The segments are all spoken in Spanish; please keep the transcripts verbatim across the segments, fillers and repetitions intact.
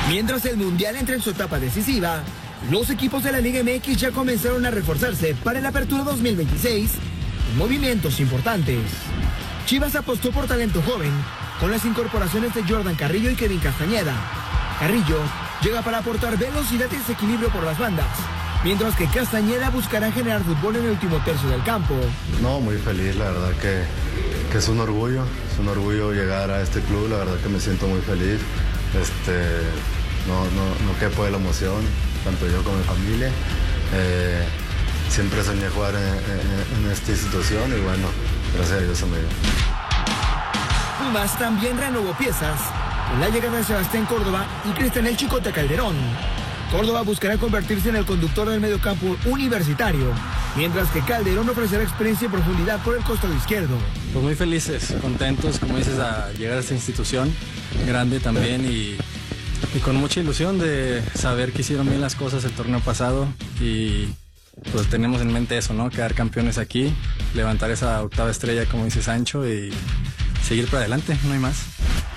Mientras el Mundial entra en su etapa decisiva, los equipos de la Liga M X ya comenzaron a reforzarse para la Apertura dos mil veintiséis con movimientos importantes. Chivas apostó por talento joven con las incorporaciones de Jordan Carrillo y Kevin Castañeda. Carrillo llega para aportar velocidad y desequilibrio por las bandas, mientras que Castañeda buscará generar fútbol en el último tercio del campo. No, muy feliz, la verdad que, que es un orgullo, es un orgullo llegar a este club, la verdad que me siento muy feliz. Este, no, no, no quepo de la emoción, tanto yo como mi familia. Eh, siempre soñé jugar en, en, en esta institución y bueno, gracias a Dios se me dio. Pumas también renovó piezas con la llegada de Sebastián Córdoba y Cristian El Chicote Calderón. Córdoba buscará convertirse en el conductor del mediocampo universitario, mientras que Calderón ofrecerá experiencia y profundidad por el costado izquierdo. Pues muy felices, contentos, como dices, a llegar a esta institución grande también y, y con mucha ilusión de saber que hicieron bien las cosas el torneo pasado y pues tenemos en mente eso, ¿no? Quedar campeones aquí, levantar esa octava estrella, como dice Sancho, y seguir para adelante, no hay más.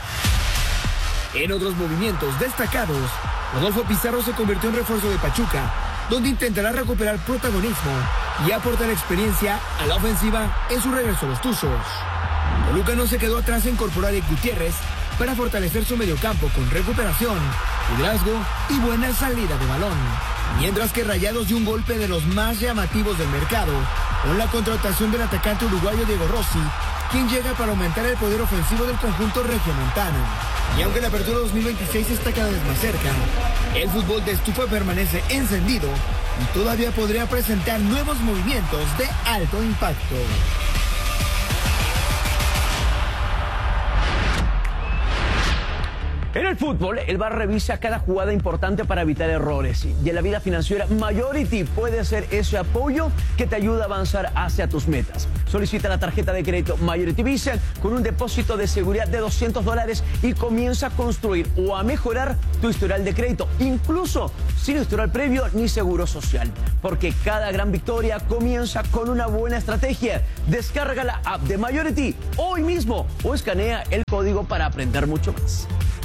En otros movimientos destacados, Rodolfo Pizarro se convirtió en refuerzo de Pachuca, donde intentará recuperar protagonismo y aportar experiencia a la ofensiva en su regreso a los Tuzos. Toluca no se quedó atrás en incorporar a Eric Gutiérrez para fortalecer su mediocampo con recuperación, liderazgo y buena salida de balón. Mientras que Rayados dio un golpe de los más llamativos del mercado con la contratación del atacante uruguayo Diego Rossi, quien llega para aumentar el poder ofensivo del conjunto regiomontano. Y aunque la apertura dos mil veintiséis está cada vez más cerca, el fútbol de estufa permanece encendido y todavía podría presentar nuevos movimientos de alto impacto. En el fútbol, el V A R revisa cada jugada importante para evitar errores. Y en la vida financiera, Majority puede ser ese apoyo que te ayuda a avanzar hacia tus metas. Solicita la tarjeta de crédito Majority Visa con un depósito de seguridad de doscientos dólares y comienza a construir o a mejorar tu historial de crédito, incluso sin historial previo ni seguro social. Porque cada gran victoria comienza con una buena estrategia. Descarga la app de Majority hoy mismo o escanea el código para aprender mucho más.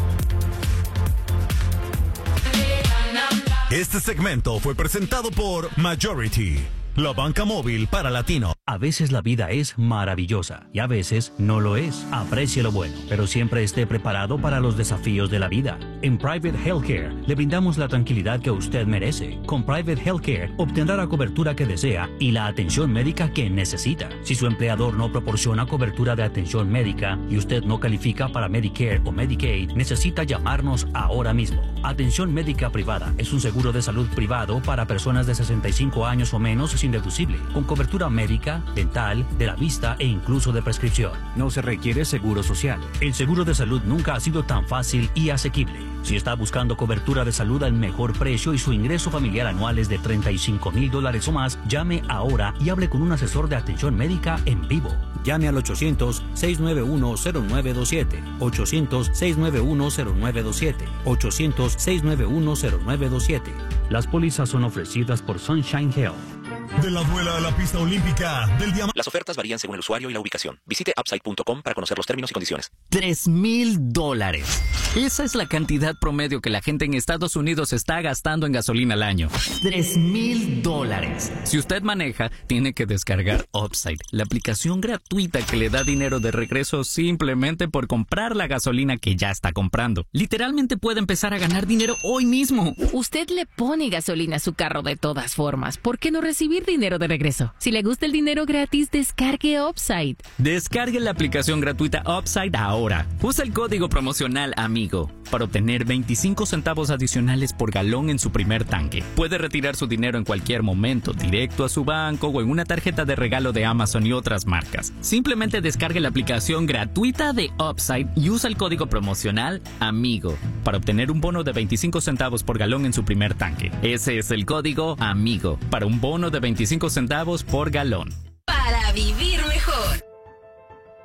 Este segmento fue presentado por Majority, la banca móvil para latino. A veces la vida es maravillosa y a veces no lo es. Aprecie lo bueno, pero siempre esté preparado para los desafíos de la vida. En Private Healthcare le brindamos la tranquilidad que usted merece. Con Private Healthcare obtendrá la cobertura que desea y la atención médica que necesita. Si su empleador no proporciona cobertura de atención médica y usted no califica para Medicare o Medicaid, necesita llamarnos ahora mismo. Atención médica privada es un seguro de salud privado para personas de sesenta y cinco años o menos sin deducible, con cobertura médica, dental, de la vista e incluso de prescripción. No se requiere seguro social. El seguro de salud nunca ha sido tan fácil y asequible. Si está buscando cobertura de salud al mejor precio y su ingreso familiar anual es de treinta y cinco mil dólares o más, llame ahora y hable con un asesor de atención médica en vivo. Llame al ochocientos, seis nueve uno, cero nueve dos siete, ochocientos, seis nueve uno, cero nueve dos siete, ochocientos, seis nueve uno, cero nueve dos siete. Las pólizas son ofrecidas por Sunshine Health. De la duela a la pista olímpica del diamante. Las ofertas varían según el usuario y la ubicación. Visite upside punto com para conocer los términos y condiciones. Tres mil dólares. Esa es la cantidad promedio que la gente en Estados Unidos está gastando en gasolina al año. Tres mil dólares. Si usted maneja, tiene que descargar Upside, la aplicación gratuita que le da dinero de regreso simplemente por comprar la gasolina que ya está comprando. Literalmente puede empezar a ganar dinero hoy mismo. Usted le pone gasolina a su carro de todas formas. ¿Por qué no recibir dinero de regreso? Si le gusta el dinero gratis, descargue Upside. Descargue la aplicación gratuita Upside ahora. Usa el código promocional AMIGO para obtener veinticinco centavos adicionales por galón en su primer tanque. Puede retirar su dinero en cualquier momento, directo a su banco o en una tarjeta de regalo de Amazon y otras marcas. Simplemente descargue la aplicación gratuita de Upside y usa el código promocional AMIGO para obtener un bono de veinticinco centavos por galón en su primer tanque. Ese es el código AMIGO para un bono de veinticinco centavos por galón. Para vivir mejor.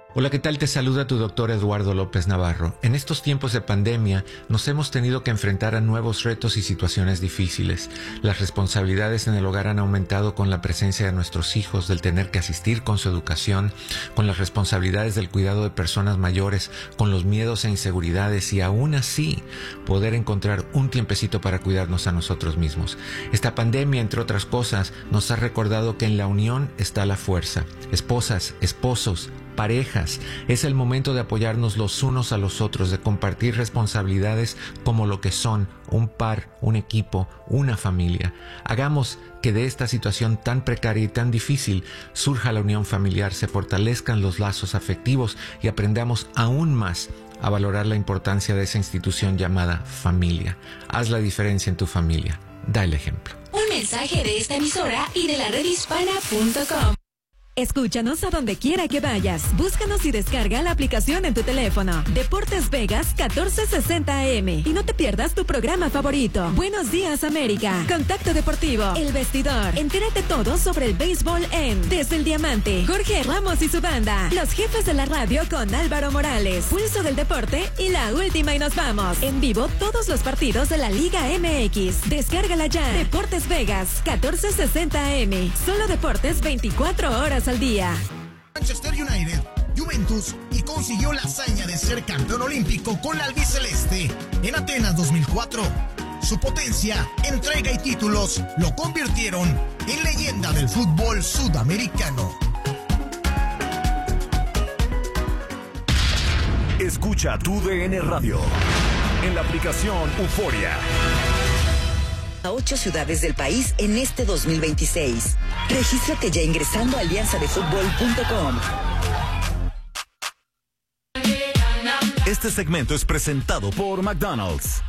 Hola, ¿qué tal? Te saluda tu doctor Eduardo López Navarro. En estos tiempos de pandemia nos hemos tenido que enfrentar a nuevos retos y situaciones difíciles. Las responsabilidades en el hogar han aumentado con la presencia de nuestros hijos, del tener que asistir con su educación, con las responsabilidades del cuidado de personas mayores, con los miedos e inseguridades y aún así poder encontrar un tiempecito para cuidarnos a nosotros mismos. Esta pandemia, entre otras cosas, nos ha recordado que en la unión está la fuerza. Esposas, esposos, parejas, es el momento de apoyarnos los unos a los otros, de compartir responsabilidades como lo que son un par, un equipo, una familia. Hagamos que de esta situación tan precaria y tan difícil surja la unión familiar, se fortalezcan los lazos afectivos y aprendamos aún más a valorar la importancia de esa institución llamada familia. Haz la diferencia en tu familia. Da el ejemplo. Un mensaje de esta emisora y de la red hispana punto com. Escúchanos a donde quiera que vayas. Búscanos y descarga la aplicación en tu teléfono. Deportes Vegas catorce sesenta A M. Y no te pierdas tu programa favorito. Buenos días, América. Contacto Deportivo. El Vestidor. Entérate todo sobre el béisbol en Desde el Diamante. Jorge Ramos y su banda. Los Jefes de la Radio con Álvaro Morales. Pulso del Deporte y La Última y Nos Vamos. En vivo todos los partidos de la Liga M X. Descárgala ya. Deportes Vegas catorce sesenta A M. Solo deportes veinticuatro horas al día. Manchester United, Juventus y consiguió la hazaña de ser campeón olímpico con la albiceleste en Atenas dos mil cuatro. Su potencia, entrega y títulos lo convirtieron en leyenda del fútbol sudamericano. Escucha tu D N Radio en la aplicación Euforia. A ocho ciudades del país en este dos mil veintiséis. Regístrate ya ingresando a alianza de fútbol punto com. Este segmento es presentado por McDonald's.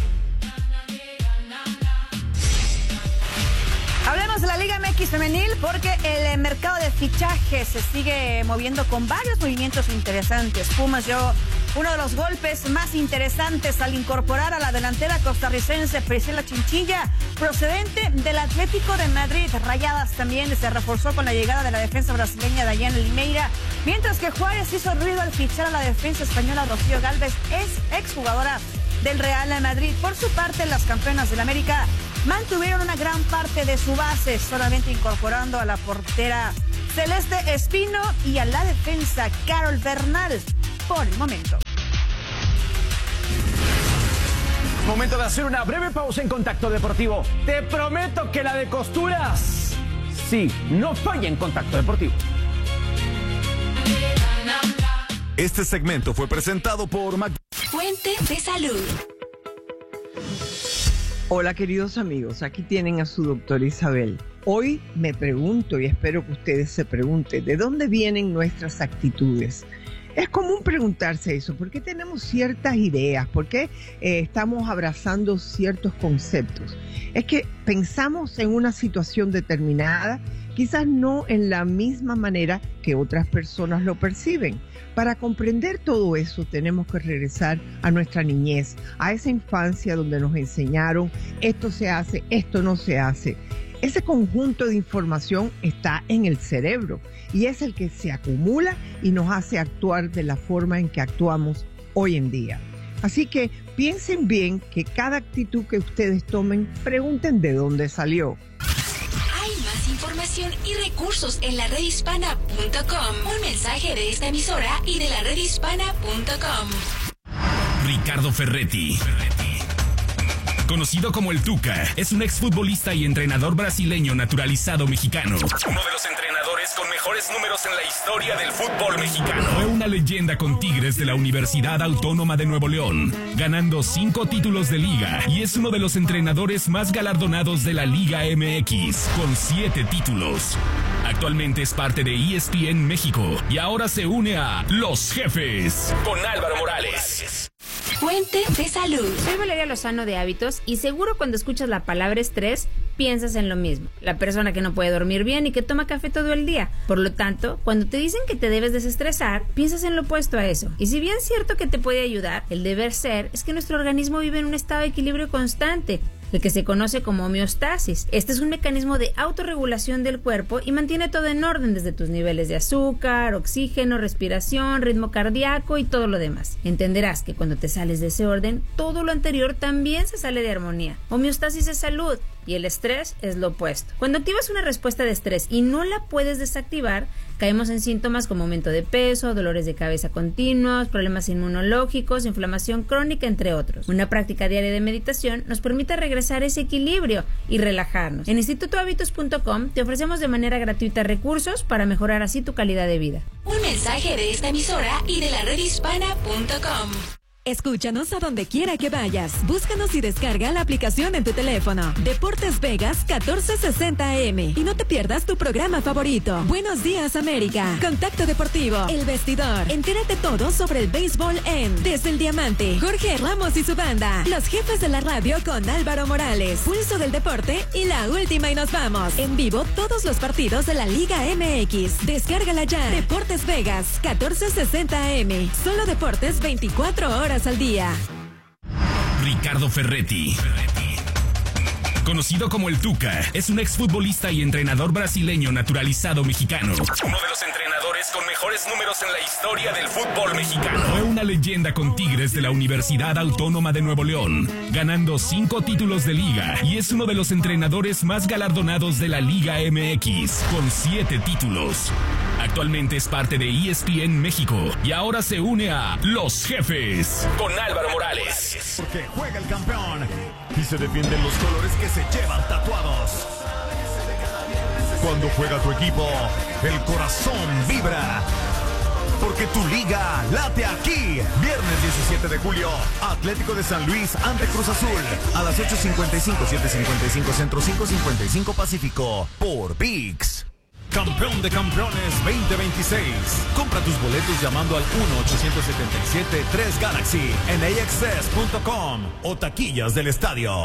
Hablemos de la Liga M X femenil porque el mercado de fichajes se sigue moviendo con varios movimientos interesantes. Pumas dio uno de los golpes más interesantes al incorporar a la delantera costarricense Priscila Chinchilla, procedente del Atlético de Madrid. Rayadas también se reforzó con la llegada de la defensa brasileña Dayana Limeira, mientras que Juárez hizo ruido al fichar a la defensa española Rocío Gálvez, es exjugadora del Real Madrid. Por su parte, las campeonas del América mantuvieron una gran parte de su base, solamente incorporando a la portera Celeste Espino y a la defensa Carol Bernal por el momento. Momento de hacer una breve pausa en Contacto Deportivo. Te prometo que la de costuras, sí, no falla en Contacto Deportivo. Este segmento fue presentado por Mac... Fuente de Salud. Hola queridos amigos, aquí tienen a su doctora Isabel. Hoy me pregunto y espero que ustedes se pregunten, ¿de dónde vienen nuestras actitudes? Es común preguntarse eso, ¿por qué tenemos ciertas ideas? ¿Por qué eh, estamos abrazando ciertos conceptos? Es que pensamos en una situación determinada, quizás no en la misma manera que otras personas lo perciben. Para comprender todo eso tenemos que regresar a nuestra niñez, a esa infancia donde nos enseñaron esto se hace, esto no se hace. Ese conjunto de información está en el cerebro y es el que se acumula y nos hace actuar de la forma en que actuamos hoy en día. Así que piensen bien que cada actitud que ustedes tomen, pregunten de dónde salió. Hay más información y recursos en la red hispana punto com. Un mensaje de esta emisora y de la red hispana punto com. Ricardo Ferretti, conocido como el Tuca, es un exfutbolista y entrenador brasileño naturalizado mexicano. Uno de los entrenadores con mejores números en la historia del fútbol mexicano. Fue una leyenda con Tigres de la Universidad Autónoma de Nuevo León, ganando cinco títulos de liga, y es uno de los entrenadores más galardonados de la Liga M X, con siete títulos. Actualmente es parte de E S P N México y ahora se une a Los Jefes con Álvaro Morales. Fuente de Salud. Soy Valeria Lozano de Hábitos y seguro cuando escuchas la palabra estrés piensas en lo mismo. La persona que no puede dormir bien y que toma café todo el día. Por lo tanto, cuando te dicen que te debes desestresar, piensas en lo opuesto a eso. Y si bien es cierto que te puede ayudar, el deber ser es que nuestro organismo vive en un estado de equilibrio constante. el que se conoce como homeostasis. Este es un mecanismo de autorregulación del cuerpo y mantiene todo en orden, desde tus niveles de azúcar, oxígeno, respiración, ritmo cardíaco y todo lo demás. Entenderás que cuando te sales de ese orden, todo lo anterior también se sale de armonía. Homeostasis es salud y el estrés es lo opuesto. Cuando activas una respuesta de estrés y no la puedes desactivar, caemos en síntomas como aumento de peso, dolores de cabeza continuos, problemas inmunológicos, inflamación crónica, entre otros. Una práctica diaria de meditación nos permite regresar ese equilibrio y relajarnos. En instituto hábitos punto com te ofrecemos de manera gratuita recursos para mejorar así tu calidad de vida. Un mensaje de esta emisora y de la red hispana punto com. Escúchanos a donde quiera que vayas. Búscanos y descarga la aplicación en tu teléfono. Deportes Vegas catorce sesenta A M. Y no te pierdas tu programa favorito. Buenos días, América. Contacto Deportivo. El Vestidor. Entérate todo sobre el béisbol en Desde el Diamante. Jorge Ramos y su banda. Los Jefes de la Radio con Álvaro Morales. Pulso del Deporte y La Última y Nos Vamos. En vivo todos los partidos de la Liga M X. Descárgala ya. Deportes Vegas catorce sesenta A M. Solo deportes veinticuatro horas al día. Ricardo Ferretti, conocido como el Tuca, es un exfutbolista y entrenador brasileño naturalizado mexicano. Uno de los entrenadores con mejores números en la historia del fútbol mexicano. Fue una leyenda con Tigres de la Universidad Autónoma de Nuevo León, ganando cinco títulos de liga, y es uno de los entrenadores más galardonados de la Liga M X, con siete títulos. Actualmente es parte de E S P N México y ahora se une a Los Jefes con Álvaro Morales. Porque juega el campeón y se defienden los colores que se llevan tatuados. Cuando juega tu equipo, el corazón vibra. Porque tu liga late aquí. Viernes diecisiete de julio, Atlético de San Luis ante Cruz Azul. A las ocho cincuenta y cinco, siete cincuenta y cinco Centro, cinco cincuenta y cinco Pacífico. Por V I X. Campeón de Campeones veinte veintiséis. Compra tus boletos llamando al uno ochocientos setenta y siete tres Galaxy en A X S punto com o taquillas del estadio.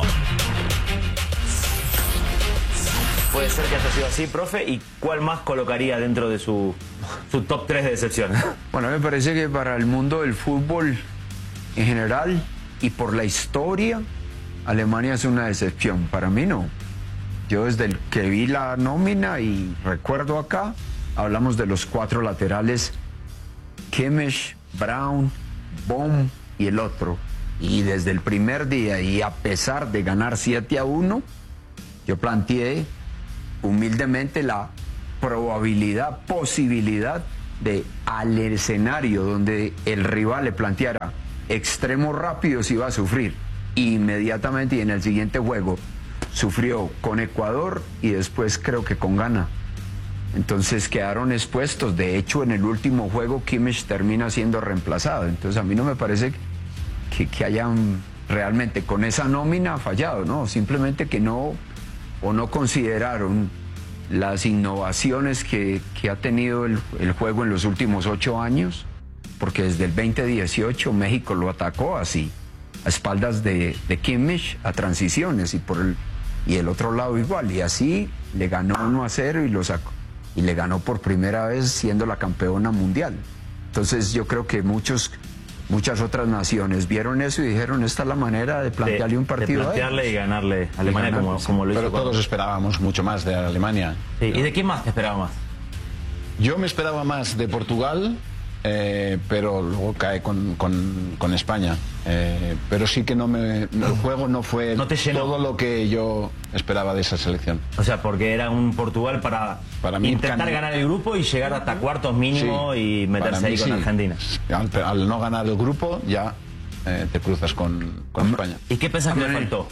Puede ser que haya sido así, profe. ¿Y cuál más colocaría dentro de su, su top tres de decepciones? Bueno, me parece que para el mundo del fútbol en general y por la historia, Alemania es una decepción. Para mí no. Yo desde el que vi la nómina y recuerdo acá, hablamos de los cuatro laterales, Kimmich, Braun, Bohm y el otro. Y desde el primer día, y a pesar de ganar siete a uno, yo planteé humildemente la probabilidad, posibilidad de al escenario donde el rival le planteara extremos rápidos iba a sufrir. Inmediatamente y en el siguiente juego sufrió con Ecuador y después creo que con Ghana. Entonces quedaron expuestos. De hecho, en el último juego Kimmich termina siendo reemplazado. Entonces a mí no me parece que, que hayan realmente con esa nómina fallado, ¿no? Simplemente que no o no consideraron las innovaciones que, que ha tenido el, el juego en los últimos ocho años, porque desde el veinte dieciocho México lo atacó así, a espaldas de, de Kimmich, a transiciones, y por el y el otro lado igual, y así le ganó uno a cero y lo sacó, y le ganó por primera vez siendo la campeona mundial. Entonces yo creo que muchos muchas otras naciones vieron eso y dijeron, esta es la manera de plantearle de, un partido de plantearle a ellos. y ganarle a Alemania ganar, como, como lo hizo. Pero todos cuando... esperábamos mucho más de Alemania. Sí. ¿Y de quién más te esperaba más? Yo me esperaba más de Portugal, eh, pero luego cae con, con, con España. Eh, pero sí que no me, el juego no fue no te todo lo que yo esperaba de esa selección. O sea, porque era un Portugal para, para mí, intentar can... ganar el grupo y llegar hasta cuartos mínimo, sí, y meterse ahí con sí. Argentina. Al, al no ganar el grupo ya eh, te cruzas con, con España. ¿Y qué pensás que le faltó?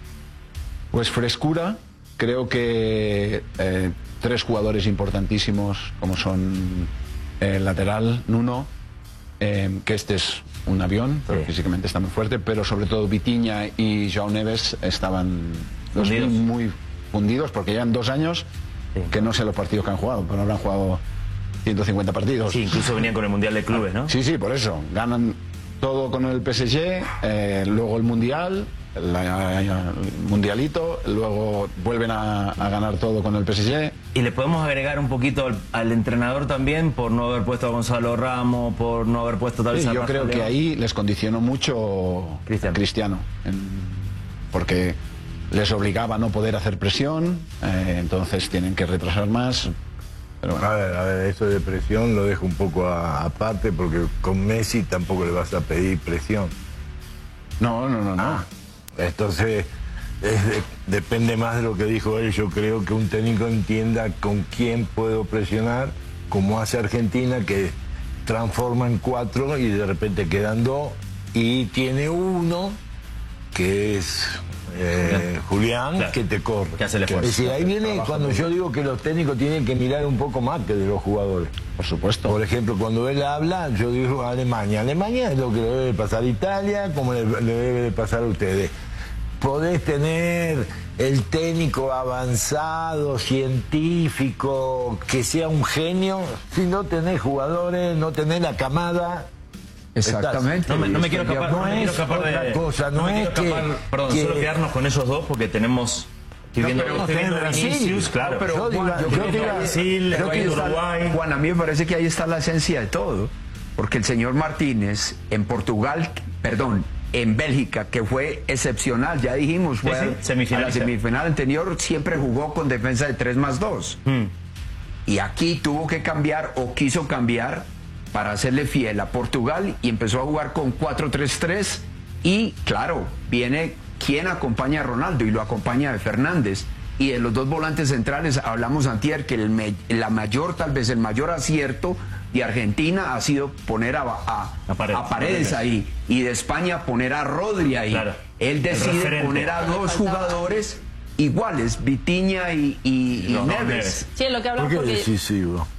Pues frescura. Creo que eh, tres jugadores importantísimos como son el lateral Nuno, eh, que este es un avión, pero sí. físicamente está muy fuerte, pero sobre todo Vitinha y João Neves estaban los muy, muy fundidos, porque llevan dos años sí. que no sé los partidos que han jugado, pero ahora han jugado ciento cincuenta partidos. Sí, incluso venían con el Mundial de Clubes, ¿no? Sí, sí, por eso. Ganan todo con el P S G, eh, luego el Mundial, la, el Mundialito, luego vuelven a, a ganar todo con el P S G. Y le podemos agregar un poquito al, al entrenador también, por no haber puesto a Gonzalo Ramos, por no haber puesto tal vez sí, a yo creo León. Que ahí les condicionó mucho Cristiano, Cristiano en, porque les obligaba a no poder hacer presión, eh, entonces tienen que retrasar más. Pero bueno. A ver, a ver, eso de presión lo dejo un poco a- aparte porque con Messi tampoco le vas a pedir presión. No, no, no, no. Ah, entonces, es de- depende más de lo que dijo él. Yo creo que un técnico entienda con quién puedo presionar, como hace Argentina, que transforma en cuatro y de repente quedan dos, y tiene uno que es eh, Julián, Claro. que te corre. Que hace el esfuerzo. Es decir, ahí viene Trabaja cuando muy yo digo que los técnicos tienen que mirar un poco más que de los jugadores. Por supuesto. Por ejemplo, cuando él habla, yo digo Alemania. Alemania es lo que le debe pasar a Italia, como le, le debe de pasar a ustedes. Podés tener el técnico avanzado, científico, que sea un genio, si no tenés jugadores, no tenés la camada. Exactamente. No me, no me quiero escapar, no No me quiero es escapar otra de... cosa, no no me es quiero escapar, que- perdón, que- solo quedarnos con esos dos porque tenemos... Estoy No, viendo, pero estoy viendo tenés Vinicius, Brasil. claro. No, pero Yo Juan, digo- yo yo creo que digo- Brasil, yo después creo que Uruguay. está- Juan, a mí me parece que ahí está la esencia de todo. Porque el señor Martínez en Portugal, perdón, en Bélgica, que fue excepcional, ya dijimos, fue Sí, sí, a- a la semifinalista. semifinal anterior, siempre jugó con defensa de tres más dos. Mm. Y aquí tuvo que cambiar o quiso cambiar para hacerle fiel a Portugal y empezó a jugar con cuatro tres tres y claro, viene quien acompaña a Ronaldo y lo acompaña de Fernández. Y de los dos volantes centrales hablamos antier que el me- la mayor, tal vez el mayor acierto de Argentina ha sido poner a, a, A Paredes. a Paredes ahí y de España poner a Rodri ahí. Claro. Él El decide referente. poner a dos jugadores iguales, Vitinha y, y, y los dos Neves. Neves. Sí, es lo que ¿Por hablamos qué porque... decisivo?